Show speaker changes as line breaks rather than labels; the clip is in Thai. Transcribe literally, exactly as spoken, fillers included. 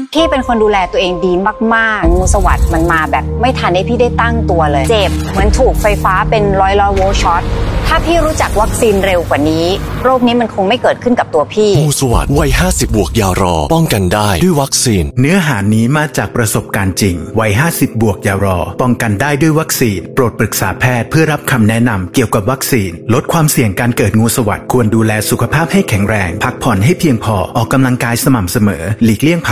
พี่เป็นคนดูแลตัวเองดีมากๆงูสวัสด์มันมาแบบไม่ทันให้พี่ได้ตั้งตัวเลยเจ็บเหมือนถูกไฟฟ้าเป็นร้อยร้อยโวลต์ช็อตถ้าพี่รู้จักวัคซีนเร็วกว่านี้โรคนี้มันคงไม่เกิดขึ้นกับตัวพี่
งูสวัสด์วัยห้าสิบบวกยารอป้องกันได้ด้วยวัคซีน
เนื้อหานี้มาจากประสบการณ์จริงวัยห้าสิบบวกยารอป้องกันได้ด้วยวัคซีนโปรดปรึกษาแพทย์เพื่อรับคำแนะนำเกี่ยวกับวัคซีนลดความเสี่ยงการเกิดงูสวัสด์ควรดูแลสุขภาพให้แข็งแรงพักผ่อนให้เพียงพอออกกำลังกายสม่ำเสมอหลีกเลี่ยง